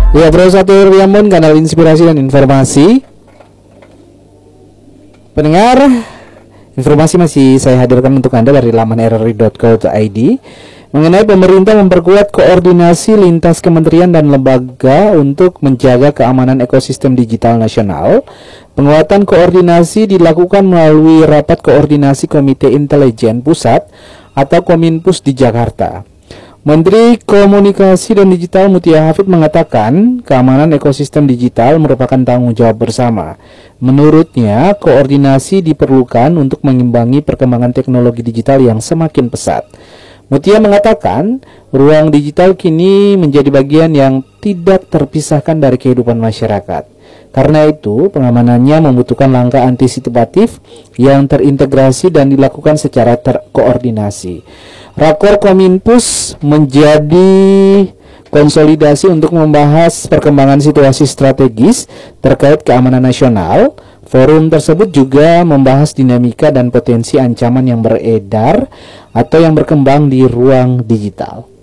Ya, Bro Satir Riambon, kanal inspirasi dan informasi. Pendengar, informasi masih saya hadirkan untuk Anda dari laman rri.co.id mengenai pemerintah memperkuat koordinasi lintas kementerian dan lembaga untuk menjaga keamanan ekosistem digital nasional. Penguatan koordinasi dilakukan melalui rapat koordinasi Komite Intelijen Pusat atau Kominpus di Jakarta. Menteri Komunikasi dan Digital Mutia Hafid mengatakan keamanan ekosistem digital merupakan tanggung jawab bersama. Menurutnya, koordinasi diperlukan untuk mengimbangi perkembangan teknologi digital yang semakin pesat. Mutia mengatakan, ruang digital kini menjadi bagian yang tidak terpisahkan dari kehidupan masyarakat. Karena itu, pengamanannya membutuhkan langkah antisipatif yang terintegrasi dan dilakukan secara terkoordinasi. Rakor Kominpus menjadi konsolidasi untuk membahas perkembangan situasi strategis terkait keamanan nasional. Forum tersebut juga membahas dinamika dan potensi ancaman yang beredar atau yang berkembang di ruang digital.